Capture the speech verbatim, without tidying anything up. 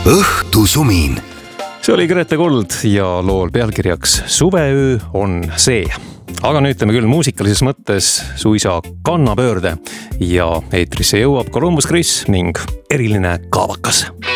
õhtusumin. See oli Grete Kuld ja lool pealkirjaks Suveöö on see. Aga nüüd teeme küll muusikalises mõttes suisa kannapöörde ja eetrisse jõuab Columbus Chris ning eriline kaavakas.